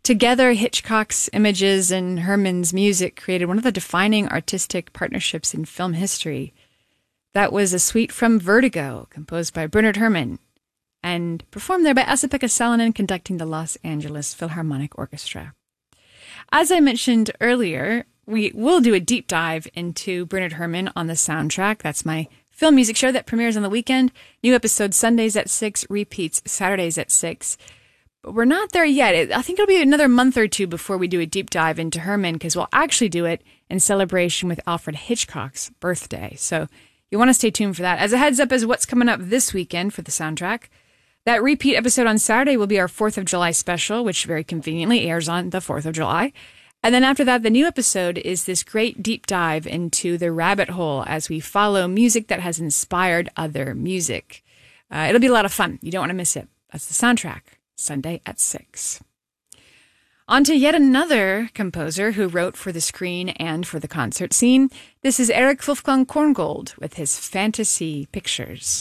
Together, Hitchcock's images and Herman's music created one of the defining artistic partnerships in film history. That was a suite from Vertigo, composed by Bernard Herrmann, and performed there by Esa-Pekka Salonen, conducting the Los Angeles Philharmonic Orchestra. As I mentioned earlier, we will do a deep dive into Bernard Herrmann on the soundtrack. That's my film music show that premieres on the weekend. New episodes Sundays at 6, repeats Saturdays at 6. But we're not there yet. I think it'll be another month or two before we do a deep dive into Herrmann, because we'll actually do it in celebration with Alfred Hitchcock's birthday. So you want to stay tuned for that. As a heads up as what's coming up this weekend for the soundtrack, that repeat episode on Saturday will be our 4th of July special, which very conveniently airs on the 4th of July. And then after that, the new episode is this great deep dive into the rabbit hole as we follow music that has inspired other music. It'll be a lot of fun. You don't want to miss it. That's the soundtrack, Sunday at 6. On to yet another composer who wrote for the screen and for the concert scene. This is Erik Wolfgang Korngold with his Fantasy Pictures.